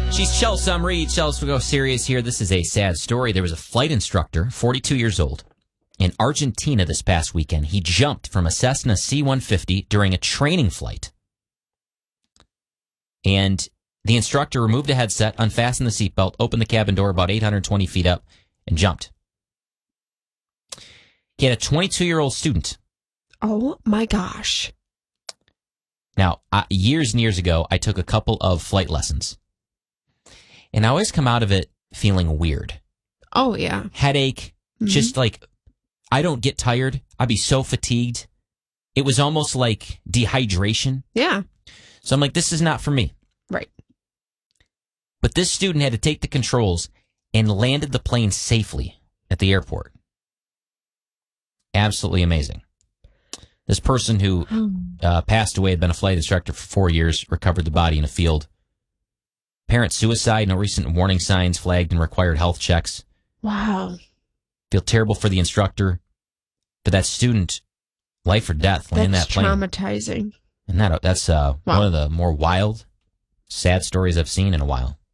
She's Chelsea Reed. Chelsea, we'll go serious here. This is a sad story. There was a flight instructor, 42 years old, in Argentina this past weekend. He jumped from a Cessna C-150 during a training flight. And the instructor removed a headset, unfastened the seatbelt, opened the cabin door about 820 feet up, and jumped. He had a 22-year-old student. Oh, my gosh. Now, years and years ago, I took a couple of flight lessons. And I always come out of it feeling weird. Oh, yeah. Headache, just like, I don't get tired. I'd be so fatigued. It was almost like dehydration. Yeah. So I'm like, this is not for me. Right. But this student had to take the controls and landed the plane safely at the airport. Absolutely amazing. This person who passed away had been a flight instructor for 4 years, recovered the body in a field. Parent suicide, no recent warning signs, flagged and required health checks. Wow. Feel terrible for the instructor, but that student, life or death, landing that plane. That's traumatizing. And that's one of the more wild, sad stories I've seen in a while.